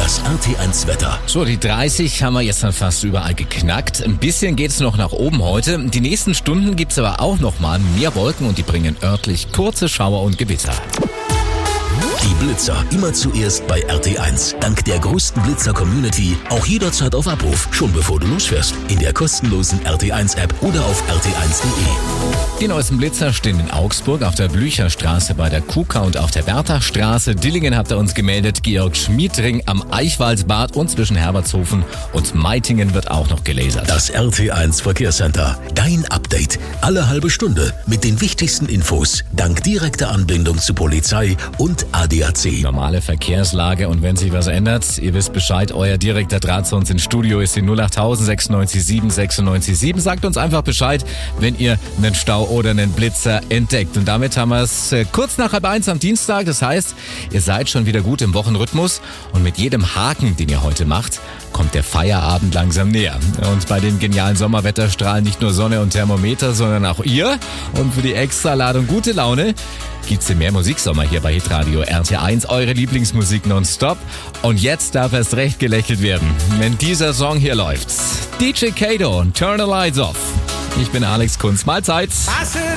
Das RT1 Wetter. So, die 30 haben wir jetzt dann fast überall geknackt. Ein bisschen geht's noch nach oben heute. Die nächsten Stunden gibt's aber auch noch mal mehr Wolken und die bringen örtlich kurze Schauer und Gewitter. Die Blitzer immer zuerst bei RT1. Dank der größten Blitzer-Community auch jederzeit auf Abruf, schon bevor du losfährst. In der kostenlosen RT1-App oder auf rt1.de. Die neuesten Blitzer stehen in Augsburg auf der Blücherstraße bei der KUKA und auf der Berthachstraße. Dillingen habt ihr uns gemeldet, Georg-Schmied-Ring am Eichwaldbad und zwischen Herbertshofen und Meitingen wird auch noch gelasert. Das RT1 Verkehrscenter. Dein Update. Alle halbe Stunde mit den wichtigsten Infos. Dank direkter Anbindung zu Polizei und ADAC. Normale Verkehrslage und wenn sich was ändert, ihr wisst Bescheid, euer direkter Draht zu uns ins Studio ist die 08000 96 7 96 7. Sagt uns einfach Bescheid, wenn ihr einen Stau oder einen Blitzer entdeckt. Und damit haben wir es kurz nach 12:30 am Dienstag. Das heißt, ihr seid schon wieder gut im Wochenrhythmus und mit jedem Haken, den ihr heute macht, kommt der Feierabend langsam näher. Und bei den genialen Sommerwetterstrahlen nicht nur Sonne und Thermometer, sondern auch ihr. Und für die Extraladung gute Laune gibt's mehr Musiksommer hier bei Hitradio RT1, eure Lieblingsmusik nonstop. Und jetzt darf erst recht gelächelt werden, wenn dieser Song hier läuft. DJ Kato, Turn the Lights Off. Ich bin Alex Kunz. Mahlzeit.